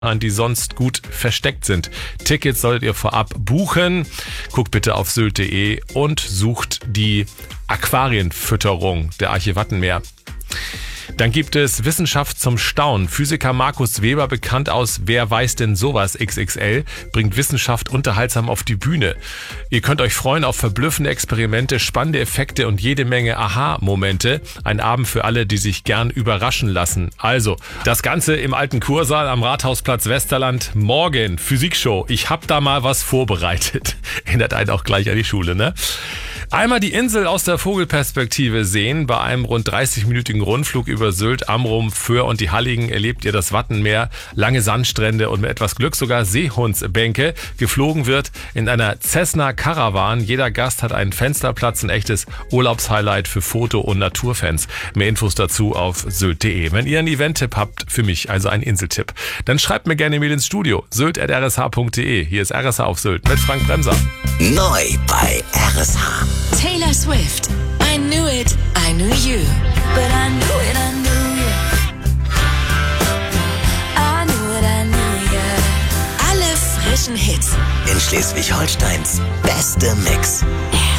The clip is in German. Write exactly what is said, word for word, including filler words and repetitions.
die sonst gut versteckt sind. Tickets solltet ihr vorab buchen. Guckt bitte auf sylt punkt de und sucht die Aquarienfütterung der Arche Wattenmeer. Dann gibt es Wissenschaft zum Staunen. Physiker Markus Weber, bekannt aus Wer weiß denn sowas X X L, bringt Wissenschaft unterhaltsam auf die Bühne. Ihr könnt euch freuen auf verblüffende Experimente, spannende Effekte und jede Menge Aha-Momente. Ein Abend für alle, die sich gern überraschen lassen. Also, das Ganze im alten Kursaal am Rathausplatz Westerland. Morgen Physikshow. Ich hab da mal was vorbereitet. Erinnert einen auch gleich an die Schule, ne? Einmal die Insel aus der Vogelperspektive sehen. Bei einem rund dreißig-minütigen Rundflug über Sylt, Amrum, Föhr und die Halligen erlebt ihr das Wattenmeer, lange Sandstrände und mit etwas Glück sogar Seehundsbänke. Geflogen wird in einer Cessna Caravan. Jeder Gast hat einen Fensterplatz, ein echtes Urlaubshighlight für Foto- und Naturfans. Mehr Infos dazu auf sylt punkt de. Wenn ihr einen Event-Tipp habt für mich, also einen Inseltipp, dann schreibt mir gerne Mail ins Studio. sylt at r s h punkt de. Hier ist R S H auf Sylt mit Frank Bremser. Neu bei R S H. Taylor Swift. I knew it, I knew you. But I knew it, I knew you. I knew it, I knew you. Alle frischen Hits. In Schleswig-Holsteins beste Mix.